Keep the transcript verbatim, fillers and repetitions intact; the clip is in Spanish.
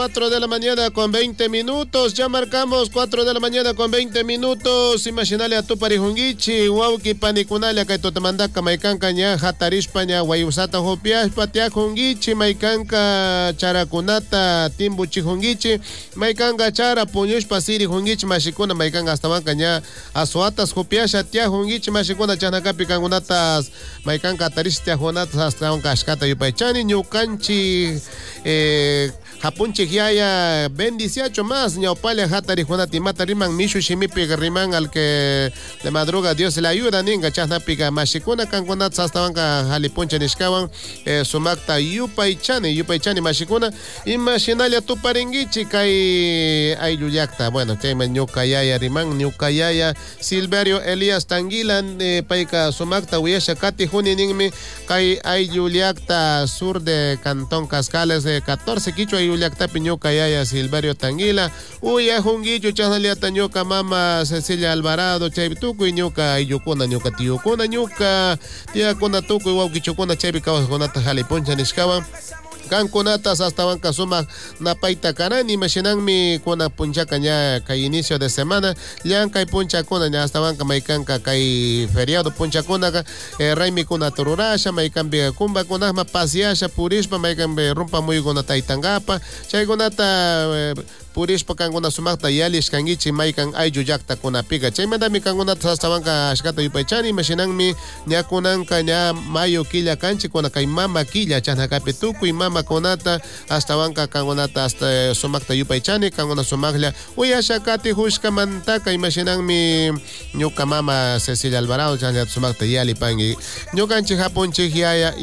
cuatro de la mañana con veinte minutos, ya marcamos cuatro de la mañana con veinte minutos. Imaginale a tu parijungichi, wauki panikunale kay totamandaka maikanka ña hatarishpa ña wayusata hopiashpa tiajungichi maikanka charakunata timbuchijungichi maikanka chara puñushpa sirijungichi mashikuna maikanka astawanka ña asuatas hopiasha tiajungichi mashikuna chanakapi kankunatas maikanka hatarish tiajunatas astawanka ashkata yupaychani ñukanchi eh Hapunchi yaya bendiciacho más ñaupale hatari junati mata riman mishu shimipi riman al que de madruga Dios le ayuda ninga chasna pica mashikuna kankunat sastawanka halipuncha nishkawan eh, sumakta yupaychani yupaychani mashikuna imaginalia tu paringichi kay ay yuyakta bueno tema ñuka yaya riman ñuka yaya Silverio Elías Tanguilan eh, paika sumakta uyesha kati juni ningmi kay ay yuyakta sur de Cantón Cascales de catorce quichua Yuliakta Piñuca Yaya Silverio Tanguila, Uya Junguillo Chanaliata Ñuca Mama Cecilia Alvarado, Chavituco y Ñuca Yukuna Ñuca Tiukuna Ñuca, Tia Kuna Tuco y Waukichukuna Chavicawas Conata Jalipuncha Nishkawa. Cancunatas hasta banca suma napaita carani machinanmi kuna punchaca ya kay inicio de semana ya kay puncha kuna ya hasta banca maikanka kay feriado puncha kuna eh, raimi kuna tururasha maikambi kumba kuna ma pasiasha purishpa maikambi rumpa muy kuna taitangapa chay kunata eh, purishpa kankuna sumakta yalish kangichi maikan ayu yakta kuna pica chay mandami kankunata hasta banca ashkata yupaychani machinanmi nya kunanka nya mayo killa kanchi kuna kay mama killa chanakapi tuku y mama konata hasta banca kangonata hasta sumakta yupaychani kangona sumakla uyasha kati hushka mantaka imaginanmi ñuka mama Cecilia Alvarado chanat sumakta yali pangi ñukanchi hapunchi hiaya